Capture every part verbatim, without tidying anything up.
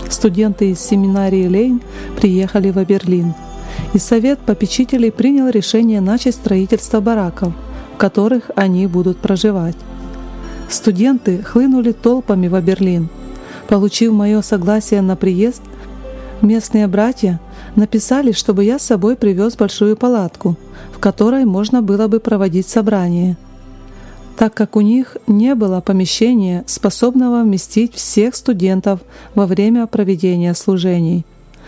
студенты из семинарии Лейн приехали в Аберлин, и совет попечителей принял решение начать строительство бараков, в которых они будут проживать. Студенты хлынули толпами в Аберлин. Получив мое согласие на приезд, местные братья написали, чтобы я с собой привез большую палатку, в которой можно было бы проводить собрание, так как у них не было помещения, способного вместить всех студентов во время проведения служений.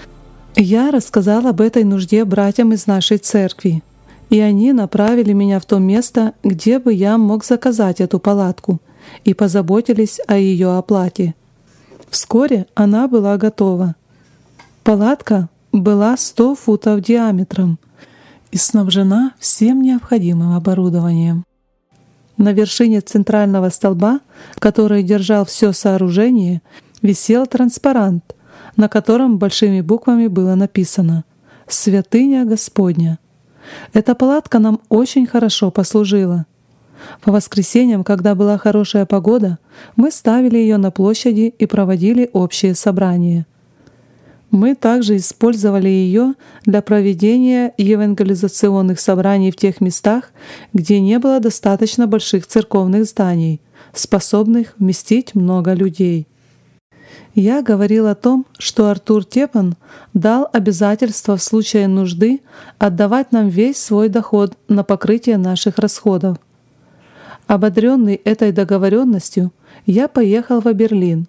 Я рассказал об этой нужде братьям из нашей церкви, и они направили меня в то место, где бы я мог заказать эту палатку, и позаботились о ее оплате. Вскоре она была готова. Палатка была сто футов диаметром и снабжена всем необходимым оборудованием. На вершине центрального столба, который держал все сооружение, висел транспарант, на котором большими буквами было написано «Святыня Господня». Эта палатка нам очень хорошо послужила. По воскресеньям, когда была хорошая погода, мы ставили ее на площади и проводили общие собрания. Мы также использовали ее для проведения евангелизационных собраний в тех местах, где не было достаточно больших церковных зданий, способных вместить много людей. Я говорил о том, что Артур Тепан дал обязательство в случае нужды отдавать нам весь свой доход на покрытие наших расходов. Ободренный этой договоренностью, я поехал в Аберлин.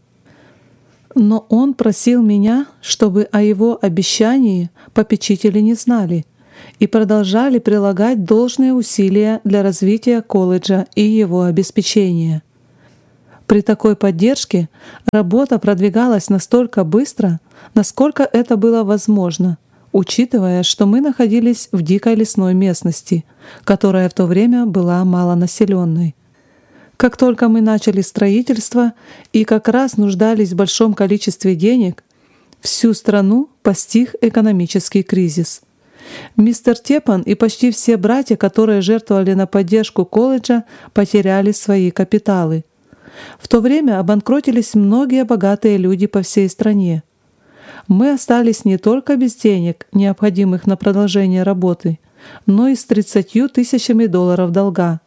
Но он просил меня, чтобы о его обещании попечители не знали и продолжали прилагать должные усилия для развития колледжа и его обеспечения. При такой поддержке работа продвигалась настолько быстро, насколько это было возможно, учитывая, что мы находились в дикой лесной местности, которая в то время была малонаселенной. Как только мы начали строительство и как раз нуждались в большом количестве денег, всю страну постиг экономический кризис. Мистер Тепан и почти все братья, которые жертвовали на поддержку колледжа, потеряли свои капиталы. В то время обанкротились многие богатые люди по всей стране. Мы остались не только без денег, необходимых на продолжение работы, но и с тридцатью тысячами долларов долга.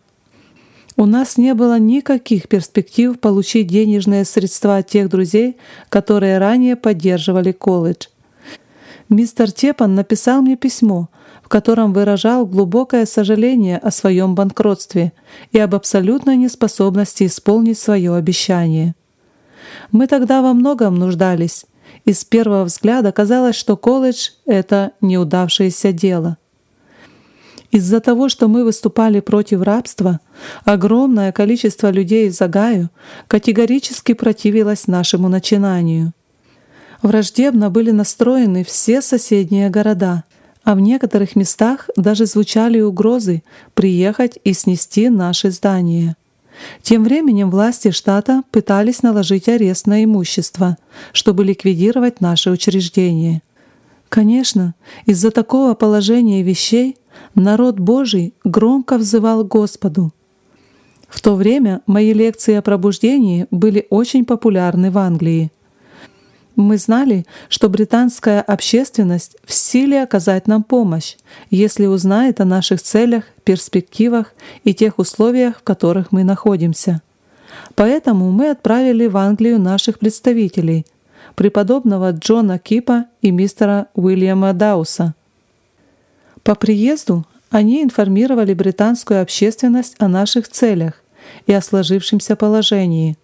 У нас не было никаких перспектив получить денежные средства от тех друзей, которые ранее поддерживали колледж. Мистер Тепан написал мне письмо, в котором выражал глубокое сожаление о своем банкротстве и об абсолютной неспособности исполнить свое обещание. Мы тогда во многом нуждались, и с первого взгляда казалось, что колледж — это неудавшееся дело. Из-за того, что мы выступали против рабства, огромное количество людей в Огайо категорически противилось нашему начинанию. Враждебно были настроены все соседние города, а в некоторых местах даже звучали угрозы приехать и снести наши здания. Тем временем власти штата пытались наложить арест на имущество, чтобы ликвидировать наши учреждения. Конечно, из-за такого положения вещей народ Божий громко взывал к Господу. В то время мои лекции о пробуждении были очень популярны в Англии. Мы знали, что британская общественность в силе оказать нам помощь, если узнает о наших целях, перспективах и тех условиях, в которых мы находимся. Поэтому мы отправили в Англию наших представителей, преподобного Джона Кипа и мистера Уильяма Дауса. По приезду они информировали британскую общественность о наших целях и о сложившемся положении.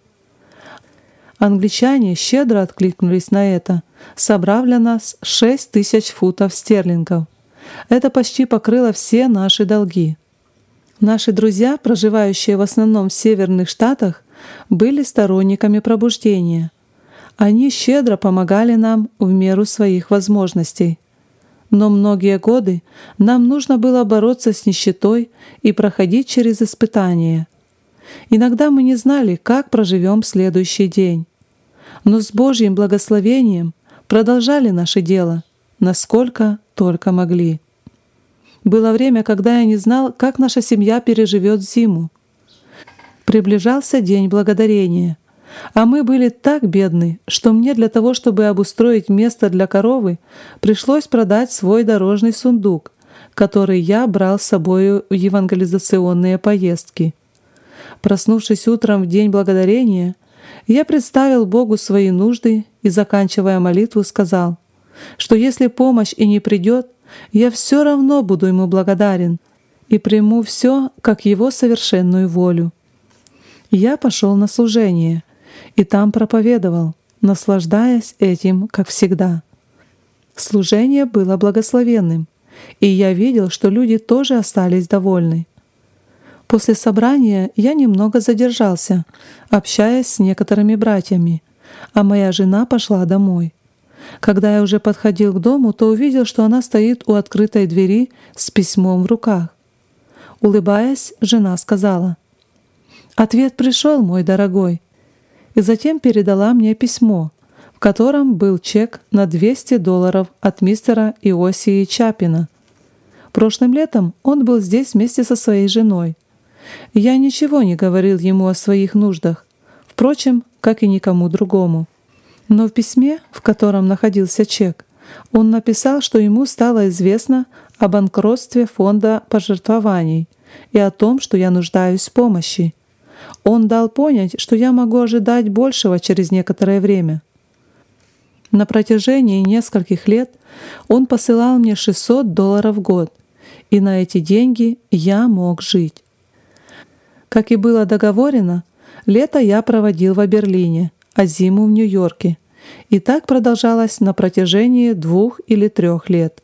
Англичане щедро откликнулись на это, собрав для нас шесть тысяч фунтов стерлингов. Это почти покрыло все наши долги. Наши друзья, проживающие в основном в северных штатах, были сторонниками пробуждения. Они щедро помогали нам в меру своих возможностей. Но многие годы нам нужно было бороться с нищетой и проходить через испытания. Иногда мы не знали, как проживем следующий день. Но с Божьим благословением продолжали наше дело, насколько только могли. Было время, когда я не знал, как наша семья переживет зиму. Приближался День Благодарения. А мы были так бедны, что мне для того, чтобы обустроить место для коровы, пришлось продать свой дорожный сундук, который я брал с собой в евангелизационные поездки. Проснувшись утром в День Благодарения, я представил Богу свои нужды и, заканчивая молитву, сказал, что если помощь и не придет, я все равно буду Ему благодарен и приму все как Его совершенную волю. Я пошел на служение и там проповедовал, наслаждаясь этим, как всегда. Служение было благословенным, и я видел, что люди тоже остались довольны. После собрания я немного задержался, общаясь с некоторыми братьями, а моя жена пошла домой. Когда я уже подходил к дому, то увидел, что она стоит у открытой двери с письмом в руках. Улыбаясь, жена сказала: «Ответ пришел, мой дорогой», и затем передала мне письмо, в котором был чек на двести долларов от мистера Иосии Чапина. Прошлым летом он был здесь вместе со своей женой. Я ничего не говорил ему о своих нуждах, впрочем, как и никому другому. Но в письме, в котором находился чек, он написал, что ему стало известно о банкротстве фонда пожертвований и о том, что я нуждаюсь в помощи. Он дал понять, что я могу ожидать большего через некоторое время. На протяжении нескольких лет он посылал мне шестьсот долларов в год, и на эти деньги я мог жить. Как и было договорено, лето я проводил в Берлине, а зиму в Нью-Йорке. И так продолжалось на протяжении двух или трех лет.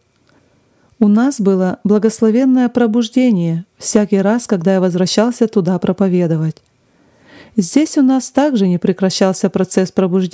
У нас было благословенное пробуждение всякий раз, когда я возвращался туда проповедовать. Здесь у нас также не прекращался процесс пробуждения.